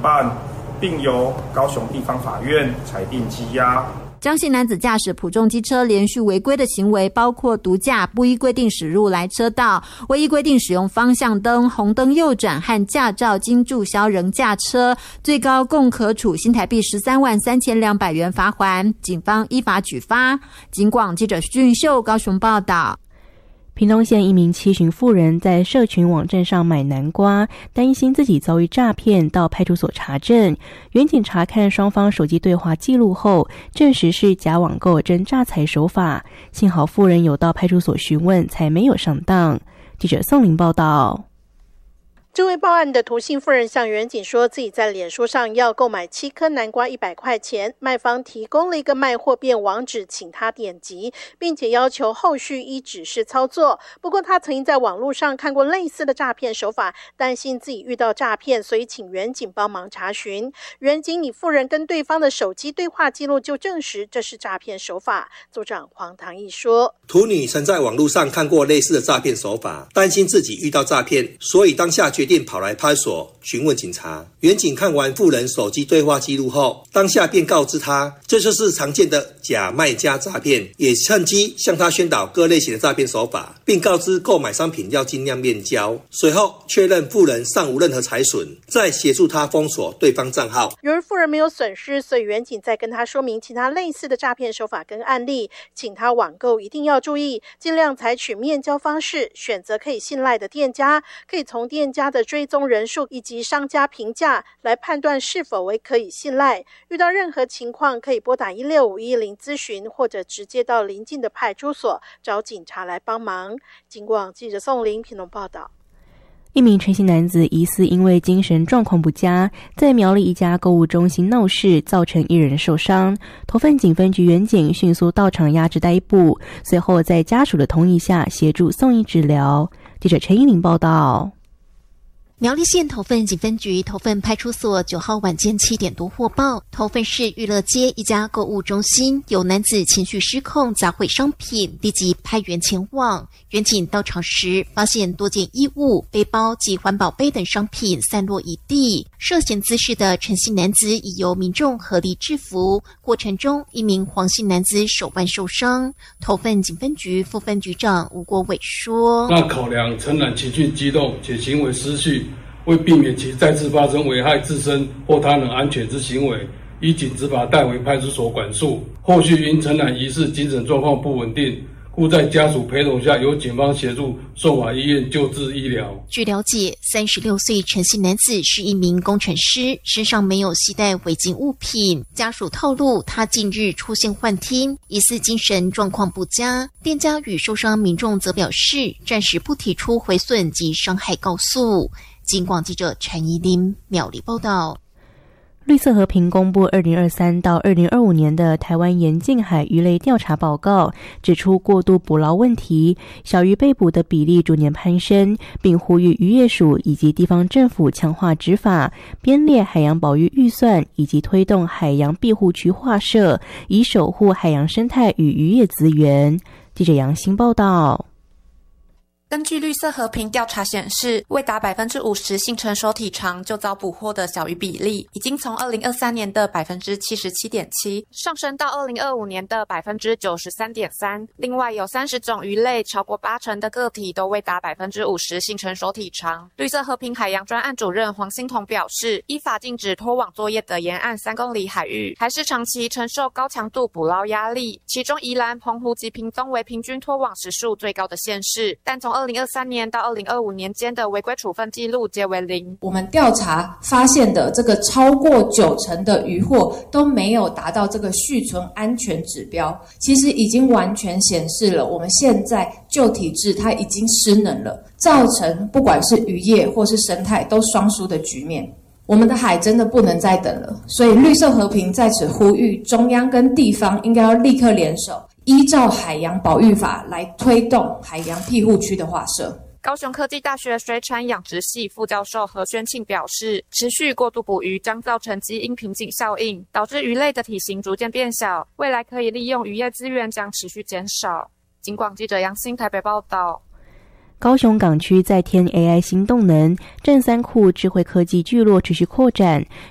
办，并由高雄地方法院裁定羁押。 张姓男子驾驶普重机车连续违规的行为，包括毒驾、不依规定驶入来车道、未依规定使用方向灯、红灯右转和驾照经注销仍驾车，最高共可处新台币133200元罚锾。警方依法举发。警广记者徐俊秀高雄报道。 屏东县一名七旬妇人在社群网站上买南瓜，担心自己遭遇诈骗，到派出所查证。员警查看双方手机对话记录后，证实是假网购真诈财手法。幸好妇人有到派出所询问，才没有上当。记者宋玲报道。 这位报案的涂姓妇人向员警说，自己在脸书上要购买7颗南瓜100块钱，卖方提供了一个卖货便网址，请他点击，并且要求后续依指示操作。不过他曾经在网络上看过类似的诈骗手法，担心自己遇到诈骗，所以请员警帮忙查询。员警以妇人跟对方的手机对话记录就证实这是诈骗手法。组长黄唐毅说， 涂女曾在网络上看过类似的诈骗手法，担心自己遇到诈骗，所以当下决定跑来派出所询问警察。员警看完妇人手机对话记录后，当下便告知他，这就是常见的假卖家诈骗，也趁机向他宣导各类型的诈骗手法，并告知购买商品要尽量面交。随后确认妇人尚无任何财损，再协助他封锁对方账号。 由于妇人没有损失，所以员警再跟他说明其他类似的诈骗手法跟案例，请他网购一定要注意，尽量采取面交方式，选择可以信赖的店家，可以从店家的追踪人数以及商家评价来判断是否为可以信赖。遇到任何情况可以拨打16510咨询，或者直接到邻近的派出所找警察来帮忙。警广记者宋玲屏东报道。 一名陈姓男子疑似因为精神状况不佳，在苗栗一家购物中心闹事，造成1人受伤。头份警分局员警迅速到场压制逮捕，随后在家属的同意下协助送医治疗。记者陈依玲报道。 苗栗县头份警分局头份派出所9号晚间7点多获报，头份市娱乐街一家购物中心有男子情绪失控砸毁商品，立即派员前往。员警到场时发现多件衣物、背包及环保杯等商品散落一地，涉嫌滋事的陈姓男子已由民众合力制服，过程中一名黄姓男子手腕受伤。头份警分局副分局长吴国伟说， 那考量陈男情绪激动且行为失序，为避免其再次发生危害自身或他人安全之行为，依警执法带回派出所管束。后续因陈男疑似精神状况不稳定，故在家属陪同下，由警方协助送往医院救治医疗。 据了解，36岁陈姓男子是一名工程师，身上没有携带违禁物品。家属透露，他近日出现幻听，疑似精神状况不佳。店家与受伤民众则表示，暂时不提出毁损及伤害告诉。警广记者陈怡琳苗栗报道。 绿色和平公布2023到2025年的台湾沿近海鱼类调查报告，指出过度捕捞问题，小鱼被捕的比例逐年攀升，并呼吁渔业署以及地方政府强化执法，编列海洋保育预算，以及推动海洋庇护区划设，以守护海洋生态与渔业资源。记者杨欣报道。 根据绿色和平调查显示，未达 50% 性成熟体长就遭捕获的小鱼比例，已经从2023年的 77.7% 上升到2025年的 93.3%。另外有30种鱼类，超过80%的个体都未达 50% 性成熟体长。绿色和平海洋专案主任黄欣彤表示，依法禁止拖网作业的沿岸3公里海域，还是长期承受高强度捕捞压力，其中宜兰、澎湖及屏东为平均拖网时数最高的县市，但从2023年到2025年间的违规处分记录皆为0。 我们调查发现的这个超过90%的渔获都没有达到这个续存安全指标，其实已经完全显示了我们现在旧体制它已经失能了，造成不管是渔业或是生态都双输的局面。我们的海真的不能再等了，所以绿色和平在此呼吁中央跟地方应该要立刻联手，依照海洋保育法来推动海洋庇护区的划设。 高雄科技大学水产养殖系副教授何宣庆表示，持续过度捕鱼将造成基因瓶颈效应，导致鱼类的体型逐渐变小，未来可以利用渔业资源将持续减少。警广记者杨欣台北报道。 高雄港区再添 AI 新动能，正三库智慧科技聚落持续扩展。